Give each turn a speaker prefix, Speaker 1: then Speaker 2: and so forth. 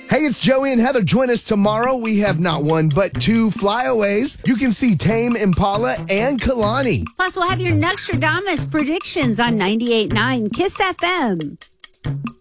Speaker 1: Hey, it's Joey and Heather. Join us tomorrow. We have not one, but two flyaways. You can see Tame Impala and Kalani.
Speaker 2: Plus, we'll have your Nostradamus predictions on 98.9 KISS FM.